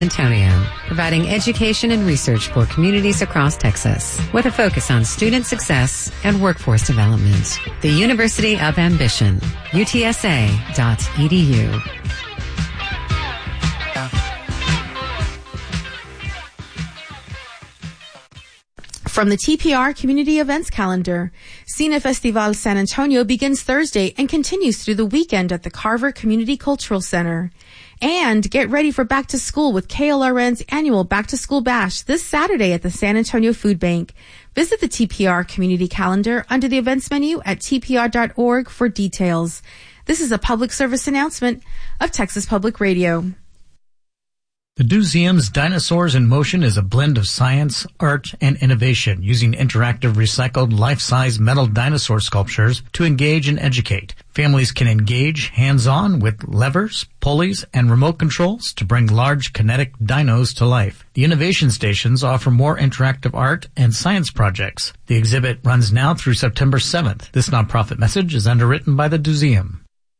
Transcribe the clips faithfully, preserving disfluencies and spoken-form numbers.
Antonio, providing education and research for communities across Texas with a focus on student success and workforce development. The University of Ambition, U T S A dot E D U. From the T P R Community Events Calendar, Cine Festival San Antonio begins Thursday and continues through the weekend at the Carver Community Cultural Center. And get ready for back to school with K L R N's annual Back to School Bash this Saturday at the San Antonio Food Bank. Visit the T P R Community Calendar under the events menu at T P R dot org for details. This is a public service announcement of Texas Public Radio. The Museum's Dinosaurs in Motion is a blend of science, art, and innovation using interactive recycled life-size metal dinosaur sculptures to engage and educate. Families can engage hands-on with levers, pulleys, and remote controls to bring large kinetic dinos to life. The innovation stations offer more interactive art and science projects. The exhibit runs now through September seventh. This nonprofit message is underwritten by the Museum.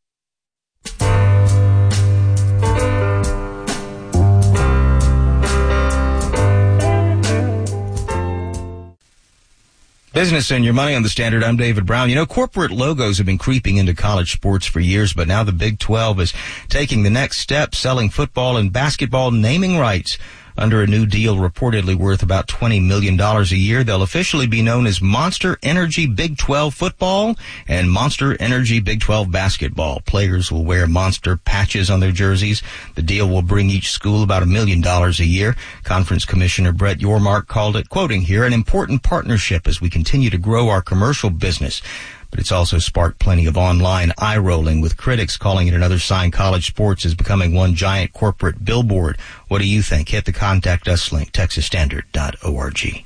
Business and Your Money on the Standard. I'm David Brown. You know, corporate logos have been creeping into college sports for years, but now the Big twelve is taking the next step, selling football and basketball naming rights. Under a new deal reportedly worth about twenty million dollars a year, they'll officially be known as Monster Energy Big twelve Football and Monster Energy Big twelve Basketball. Players will wear Monster patches on their jerseys. The deal will bring each school about a million dollars a year. Conference Commissioner Brett Yormark called it, quoting here, an important partnership as we continue to grow our commercial business. But it's also sparked plenty of online eye-rolling, with critics calling it another sign college sports is becoming one giant corporate billboard. What do you think? Hit the Contact Us link, texas standard dot org.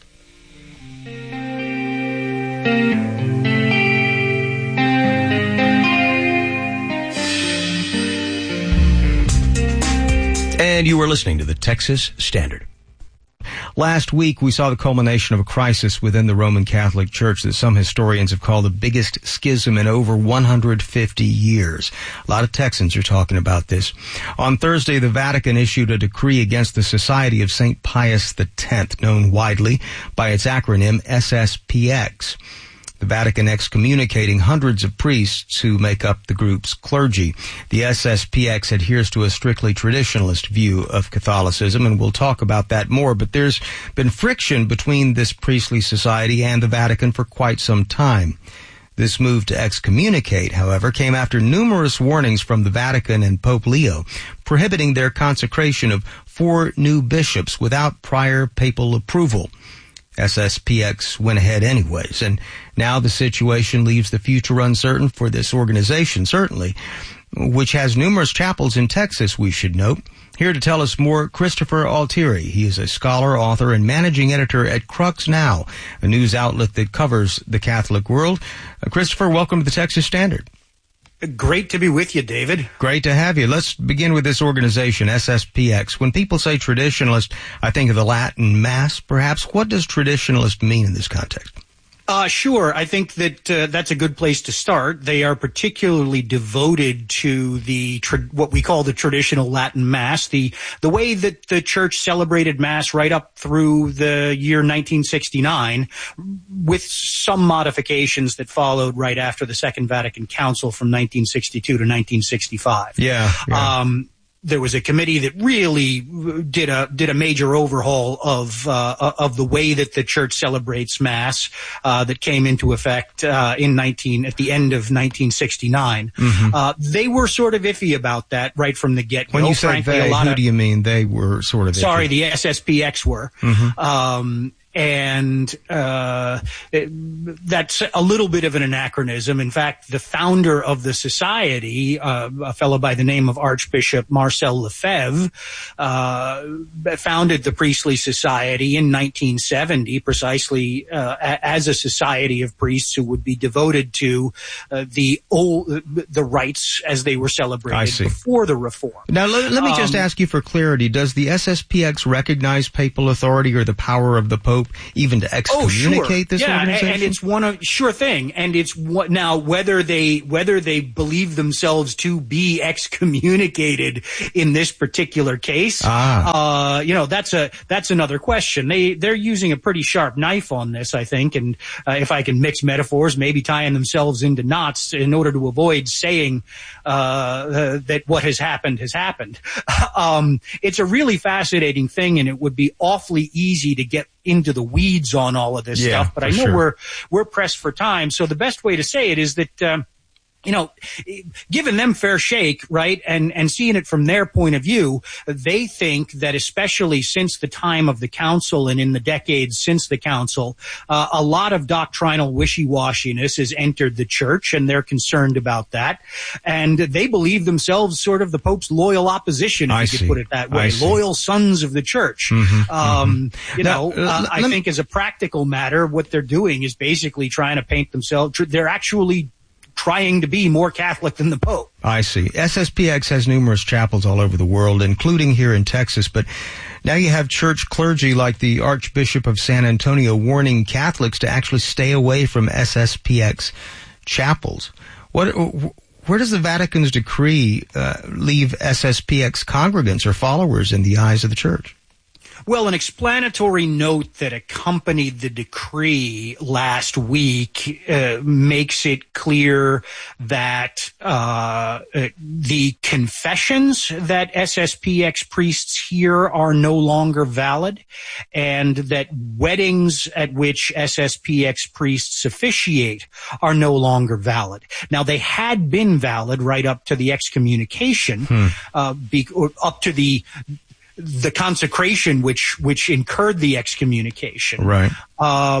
And you were listening to the Texas Standard. Last week, we saw the culmination of a crisis within the Roman Catholic Church that some historians have called the biggest schism in over one hundred fifty years. A lot of Texans are talking about this. On Thursday, the Vatican issued a decree against the Society of Saint Pius the tenth, known widely by its acronym S S P X. The Vatican excommunicating hundreds of priests who make up the group's clergy. The S S P X adheres to a strictly traditionalist view of Catholicism, and we'll talk about that more, but there's been friction between this priestly society and the Vatican for quite some time. This move to excommunicate, however, came after numerous warnings from the Vatican and Pope Leo, prohibiting their consecration of four new bishops without prior papal approval. S S P X went ahead anyways, and now the situation leaves the future uncertain for this organization, certainly, which has numerous chapels in Texas, we should note. Here to tell us more, Christopher Altieri. He is a scholar, author, and managing editor at Crux Now, a news outlet that covers the Catholic world. Uh, Christopher, welcome to the Texas Standard. Great to be with you, David. Great to have you. Let's begin with this organization, S S P X. When people say traditionalist, I think of the Latin Mass, perhaps. What does traditionalist mean in this context? Uh, sure. I think that uh, that's a good place to start. They are particularly devoted to the tra- what we call the traditional Latin Mass, the the way that the Church celebrated Mass right up through the year nineteen sixty-nine, with some modifications that followed right after the Second Vatican Council from nineteen sixty-two to nineteen sixty-five. Yeah. yeah. Um, There was a committee that really did a did a major overhaul of uh, of the way that the Church celebrates Mass uh, that came into effect uh, in nineteen at the end of nineteen sixty-nine. Mm-hmm. Uh, they were sort of iffy about that right from the get go. When you say they, who of, do you mean? They were sort of sorry, iffy. The S S P X were. Mm-hmm. Um, And uh it, that's a little bit of an anachronism. In fact, the founder of the society, uh, a fellow by the name of Archbishop Marcel Lefebvre, uh, founded the Priestly Society in nineteen seventy, precisely uh, as a society of priests who would be devoted to uh, the old the rites as they were celebrated before the Reform. Now, let, let me um, just ask you for clarity: does the S S P X recognize papal authority or the power of the Pope Pope even to excommunicate oh, sure. this yeah, organization? And it's one of sure thing, and it's what now whether they whether they believe themselves to be excommunicated in this particular case, ah. uh, you know, that's a that's another question. They they're using a pretty sharp knife on this, I think, and uh, if I can mix metaphors, maybe tying themselves into knots in order to avoid saying uh, uh, that what has happened has happened. um, it's a really fascinating thing, and it would be awfully easy to get into the weeds on all of this yeah, stuff. But I know sure. we're we're pressed for time, so the best way to say it is that. Um, You know, giving them fair shake, right, and, and seeing it from their point of view, they think that especially since the time of the council and in the decades since the council, uh, a lot of doctrinal wishy-washiness has entered the church, and they're concerned about that. And they believe themselves sort of the Pope's loyal opposition, if I you see. could put it that way, I loyal sons of the church. Mm-hmm, um, mm-hmm. You now, know, uh, I me- think as a practical matter, what they're doing is basically trying to paint themselves, they're actually trying to be more Catholic than the Pope. I see. S S P X has numerous chapels all over the world, including here in Texas, but now you have church clergy like the Archbishop of San Antonio warning Catholics to actually stay away from S S P X chapels. What, where does the Vatican's decree uh, leave S S P X congregants or followers in the eyes of the church? Well, an explanatory note that accompanied the decree last week uh, makes it clear that uh, the confessions that S S P X priests hear are no longer valid, and that weddings at which S S P X priests officiate are no longer valid. Now, they had been valid right up to the excommunication, hmm. uh, be, or up to the the consecration which which incurred the excommunication, right, uh,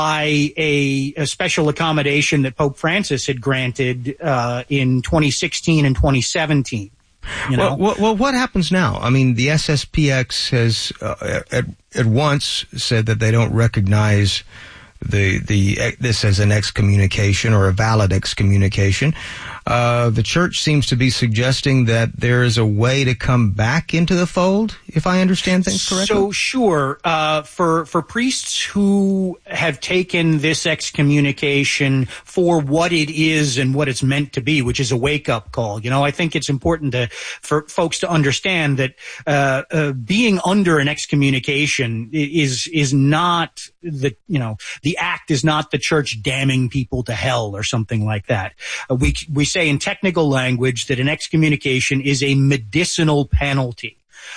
by a, a special accommodation that Pope Francis had granted uh, in twenty sixteen and twenty seventeen. You know? well, well, well, what happens now? I mean, the S S P X has uh, at, at once said that they don't recognize the the this as an excommunication or a valid excommunication. Uh, the church seems to be suggesting that there is a way to come back into the fold, if I understand things correctly. So, sure, uh, for for priests who have taken this excommunication for what it is and what it's meant to be, which is a wake-up call, you know, I think it's important to for folks to understand that uh, uh, being under an excommunication is is not the you know the act is not the church damning people to hell or something like that. Uh, we we say in technical language that an excommunication is a medicinal penalty,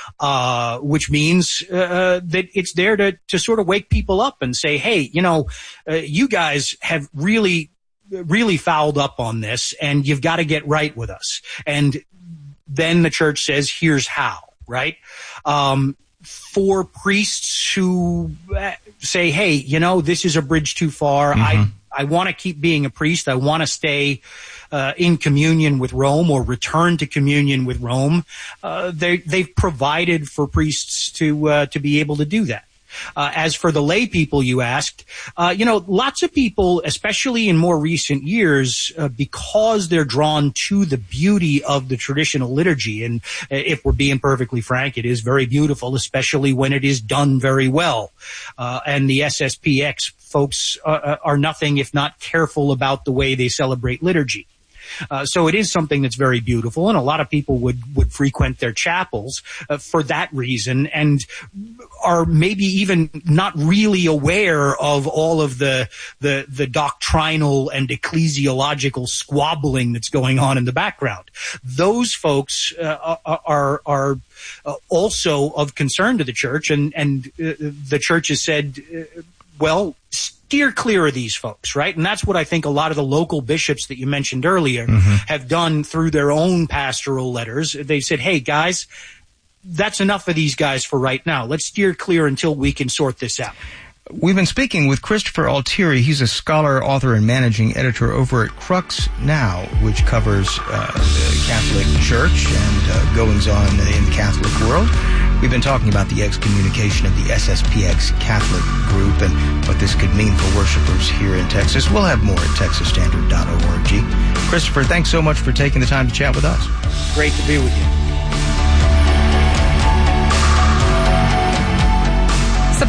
uh, which means uh, that it's there to, to sort of wake people up and say, hey, you know, uh, you guys have really, really fouled up on this, and you've got to get right with us. And then the church says, here's how, right? Um, for priests who say, hey, you know, this is a bridge too far. Mm-hmm. I I want to keep being a priest. I want to stay uh, in communion with Rome or return to communion with Rome. Uh, they, they've provided for priests to uh, to be able to do that. Uh, as for the lay people you asked, uh, you know, lots of people, especially in more recent years, uh, because they're drawn to the beauty of the traditional liturgy. And if we're being perfectly frank, it is very beautiful, especially when it is done very well. Uh, and the S S P X folks uh, are nothing if not careful about the way they celebrate liturgy. Uh, so it is something that's very beautiful, and a lot of people would, would frequent their chapels uh, for that reason, and are maybe even not really aware of all of the, the, the doctrinal and ecclesiological squabbling that's going on in the background. Those folks uh, are, are uh, also of concern to the church, and, and uh, the church has said, uh, well, steer clear of these folks, right? And that's what I think a lot of the local bishops that you mentioned earlier mm-hmm. have done through their own pastoral letters. They said, hey, guys, that's enough of these guys for right now. Let's steer clear until we can sort this out. We've been speaking with Christopher Altieri. He's a scholar, author, and managing editor over at Crux Now, which covers uh, the Catholic Church and uh, goings-on in the Catholic world. We've been talking about the excommunication of the S S P X Catholic group and what this could mean for worshipers here in Texas. We'll have more at texas standard dot org. Christopher, thanks so much for taking the time to chat with us. Great to be with you.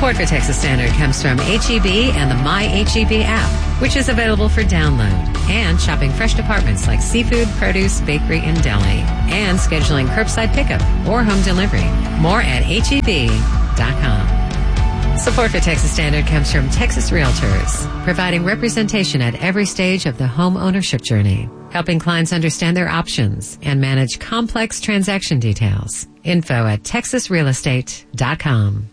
Support for Texas Standard comes from H E B and the My H E B app, which is available for download, and shopping fresh departments like seafood, produce, bakery, and deli, and scheduling curbside pickup or home delivery. More at H E B dot com. Support for Texas Standard comes from Texas Realtors, providing representation at every stage of the home ownership journey, helping clients understand their options and manage complex transaction details. Info at texas real estate dot com.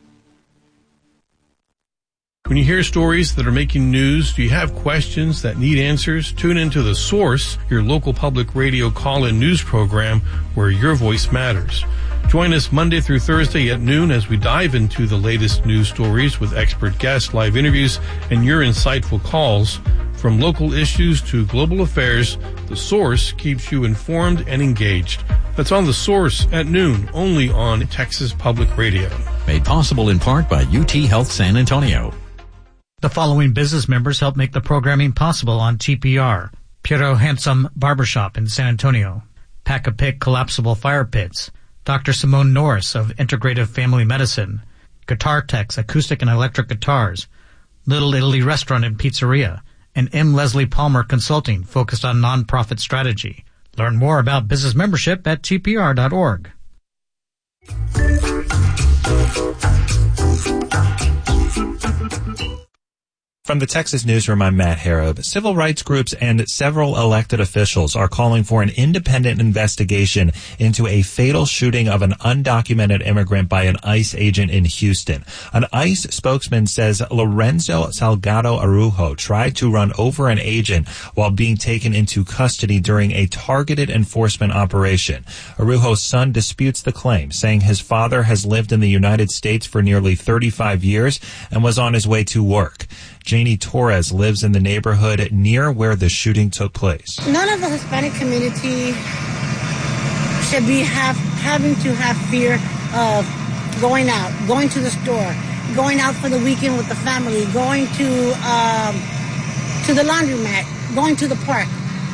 When you hear stories that are making news, do you have questions that need answers? Tune into The Source, your local public radio call-in news program where your voice matters. Join us Monday through Thursday at noon as we dive into the latest news stories with expert guests, live interviews, and your insightful calls. From local issues to global affairs, The Source keeps you informed and engaged. That's on The Source at noon, only on Texas Public Radio. Made possible in part by U T Health San Antonio. The following business members help make the programming possible on T P R. Piero Handsome Barbershop in San Antonio. Pack-A-Pick Collapsible Fire Pits. Doctor Simone Norris of Integrative Family Medicine. Guitar Techs Acoustic and Electric Guitars. Little Italy Restaurant and Pizzeria. And M. Leslie Palmer Consulting, focused on nonprofit strategy. Learn more about business membership at T P R dot org. From the Texas Newsroom, I'm Matt Harrop. Civil rights groups and several elected officials are calling for an independent investigation into a fatal shooting of an undocumented immigrant by an ICE agent in Houston. An ICE spokesman says Lorenzo Salgado Arujo tried to run over an agent while being taken into custody during a targeted enforcement operation. Arujo's son disputes the claim, saying his father has lived in the United States for nearly thirty-five years and was on his way to work. Janie Torres lives in the neighborhood near where the shooting took place. None of the Hispanic community should be have, having to have fear of going out, going to the store, going out for the weekend with the family, going to um, to the laundromat, going to the park.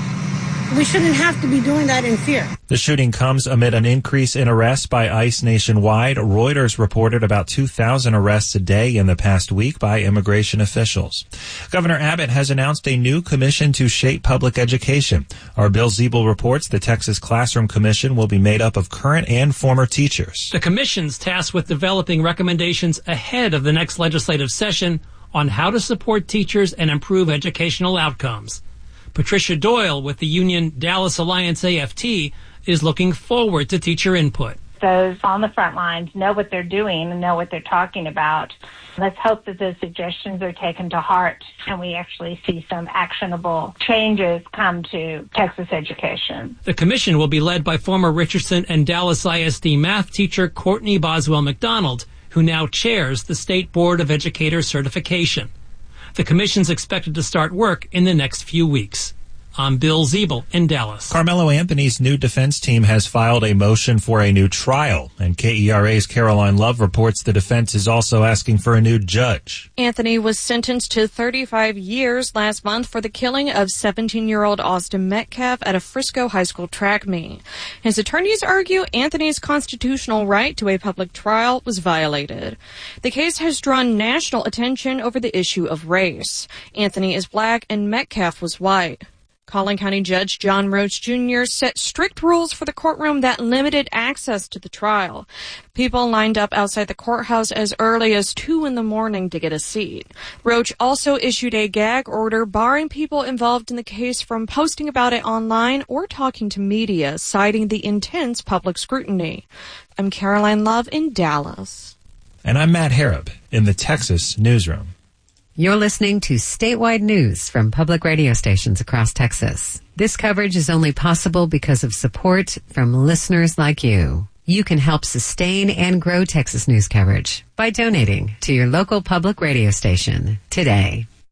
We shouldn't have to be doing that in fear. The shooting comes amid an increase in arrests by ICE nationwide. Reuters reported about two thousand arrests a day in the past week by immigration officials. Governor Abbott has announced a new commission to shape public education. Our Bill Ziebel reports the Texas Classroom Commission will be made up of current and former teachers. The commission's tasked with developing recommendations ahead of the next legislative session on how to support teachers and improve educational outcomes. Patricia Doyle with the union Dallas Alliance A F T is looking forward to teacher input. Those on the front lines know what they're doing and know what they're talking about. Let's hope that those suggestions are taken to heart and we actually see some actionable changes come to Texas education. The commission will be led by former Richardson and Dallas I S D math teacher Courtney Boswell McDonald, who now chairs the State Board of Educators certification. The commission's expected to start work in the next few weeks. I'm Bill Ziebel in Dallas. Carmelo Anthony's new defense team has filed a motion for a new trial, and K E R A's Caroline Love reports the defense is also asking for a new judge. Anthony was sentenced to thirty-five years last month for the killing of seventeen-year-old Austin Metcalf at a Frisco high school track meet. His attorneys argue Anthony's constitutional right to a public trial was violated. The case has drawn national attention over the issue of race. Anthony is black and Metcalf was white. Collin County Judge John Roach Junior set strict rules for the courtroom that limited access to the trial. People lined up outside the courthouse as early as two in the morning to get a seat. Roach also issued a gag order barring people involved in the case from posting about it online or talking to media, citing the intense public scrutiny. I'm Caroline Love in Dallas. And I'm Matt Harrop in the Texas Newsroom. You're listening to statewide news from public radio stations across Texas. This coverage is only possible because of support from listeners like you. You can help sustain and grow Texas news coverage by donating to your local public radio station today.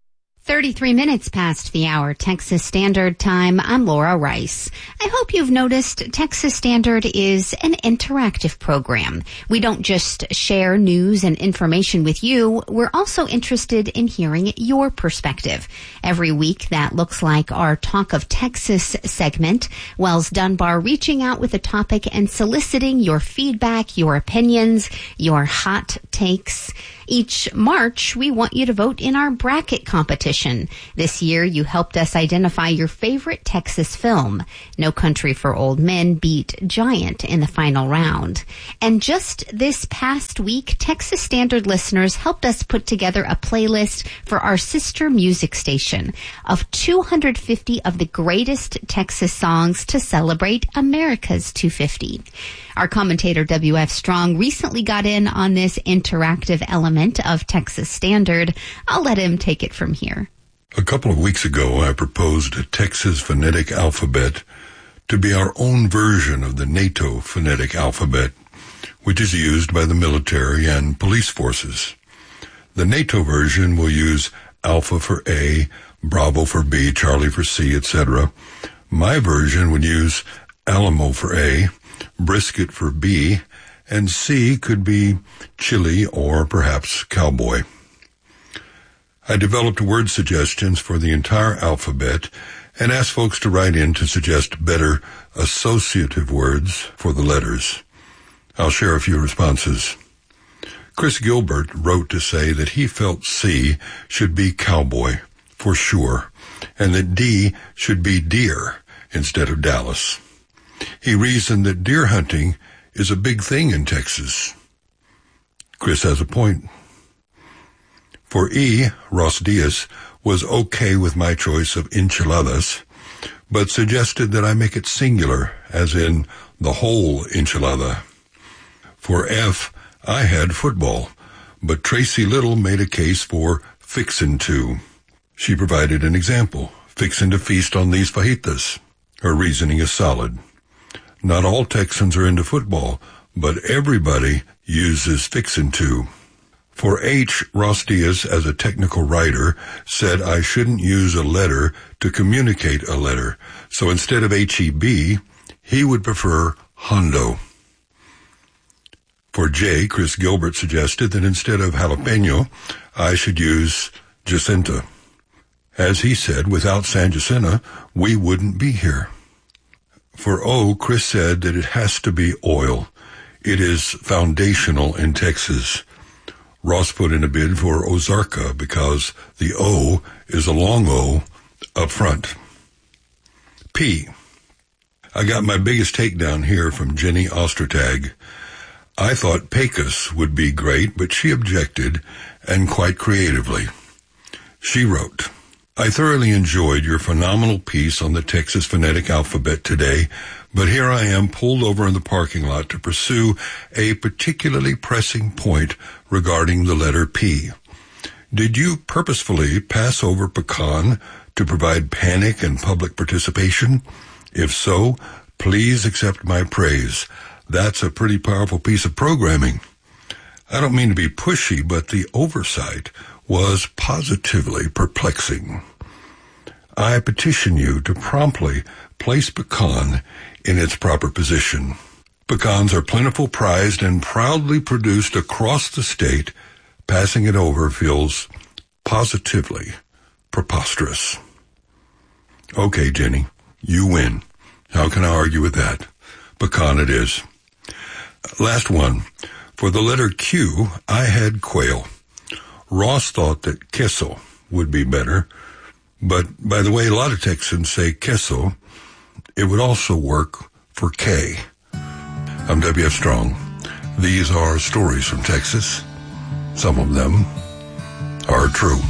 thirty-three minutes past the hour, Texas Standard Time. I'm Laura Rice. I hope you've noticed Texas Standard is an interactive program. We don't just share news and information with you. We're also interested in hearing your perspective. Every week, that looks like our Talk of Texas segment. Wells Dunbar reaching out with a topic and soliciting your feedback, your opinions, your hot takes. Each March, we want you to vote in our bracket competition. This year, you helped us identify your favorite Texas film. No Country for Old Men beat Giant in the final round. And just this past week, Texas Standard listeners helped us put together a playlist for our sister music station of two hundred fifty of the greatest Texas songs to celebrate America's two fifty. Our commentator, W F Strong, recently got in on this interactive element of Texas Standard. I'll let him take it from here. A couple of weeks ago, I proposed a Texas phonetic alphabet to be our own version of the NATO phonetic alphabet, which is used by the military and police forces. The NATO version will use Alpha for A, Bravo for B, Charlie for C, et cetera. My version would use Alamo for A, Brisket for B, and C could be chili or perhaps cowboy. I developed word suggestions for the entire alphabet and asked folks to write in to suggest better associative words for the letters. I'll share a few responses. Chris Gilbert wrote to say that he felt C should be cowboy, for sure, and that D should be deer instead of Dallas. He reasoned that deer hunting is a big thing in Texas. Chris has a point. For E, Ross Diaz was okay with my choice of enchiladas, but suggested that I make it singular, as in the whole enchilada. For F, I had football, but Tracy Little made a case for fixin' to. She provided an example, fixin' to feast on these fajitas. Her reasoning is solid. Not all Texans are into football, but everybody uses fixin' to. For H, Ross Diaz, as a technical writer, said I shouldn't use a letter to communicate a letter, so instead of H E B, he would prefer Hondo. For J, Chris Gilbert suggested that instead of jalapeno, I should use Jacinta. As he said, without San Jacinta, we wouldn't be here. For O, Chris said that it has to be oil. It is foundational in Texas. Ross put in a bid for Ozarka because the O is a long O up front. P. I got my biggest takedown here from Jenny Ostertag. I thought Pecos would be great, but she objected, and quite creatively. She wrote, I thoroughly enjoyed your phenomenal piece on the Texas phonetic alphabet today, but here I am pulled over in the parking lot to pursue a particularly pressing point regarding the letter P. Did you purposefully pass over pecan to provide panic and public participation? If so, please accept my praise. That's a pretty powerful piece of programming. I don't mean to be pushy, but the oversight was positively perplexing. I petition you to promptly place pecan in its proper position. Pecans are plentiful, prized, and proudly produced across the state. Passing it over feels positively preposterous. Okay, Jenny, you win. How can I argue with that? Pecan it is. Last one. For the letter Q, I had quail. Ross thought that queso would be better, but by the way a lot of Texans say queso, it would also work for K. I'm W F Strong. These are stories from Texas. Some of them are true.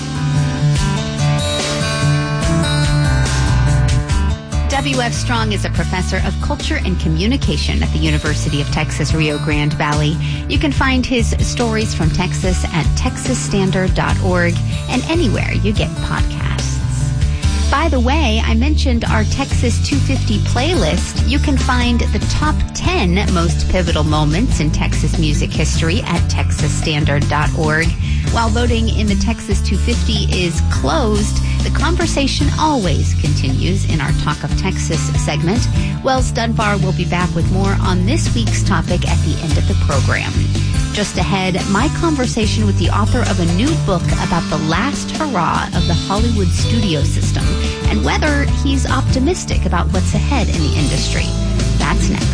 W F Strong is a professor of culture and communication at the University of Texas, Rio Grande Valley. You can find his stories from Texas at texas standard dot org and anywhere you get podcasts. By the way, I mentioned our Texas two fifty playlist. You can find the top ten most pivotal moments in Texas music history at texas standard dot org. While voting in the Texas two fifty is closed, the conversation always continues in our Talk of Texas segment. Wells Dunbar will be back with more on this week's topic at the end of the program. Just ahead, my conversation with the author of a new book about the last hurrah of the Hollywood studio system and whether he's optimistic about what's ahead in the industry. That's next.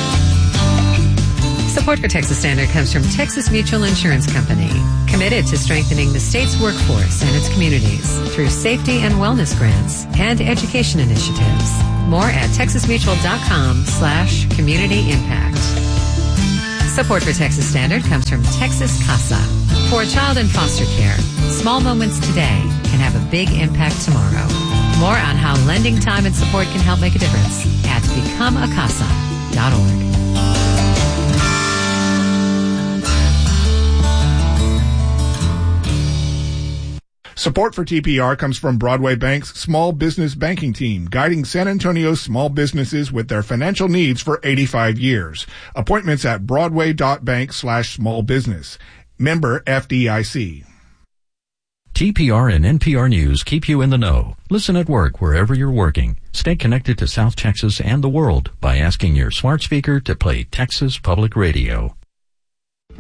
Support for Texas Standard comes from Texas Mutual Insurance Company, committed to strengthening the state's workforce and its communities through safety and wellness grants and education initiatives. More at texasmutual.com slash community impact. Support for Texas Standard comes from Texas CASA. For a child in foster care, small moments today can have a big impact tomorrow. More on how lending time and support can help make a difference at become a casa dot org. Support for T P R comes from Broadway Bank's Small Business Banking Team, guiding San Antonio's small businesses with their financial needs for eighty-five years. Appointments at broadway.bank slash small business. Member F D I C. T P R and N P R News keep you in the know. Listen at work wherever you're working. Stay connected to South Texas and the world by asking your smart speaker to play Texas Public Radio.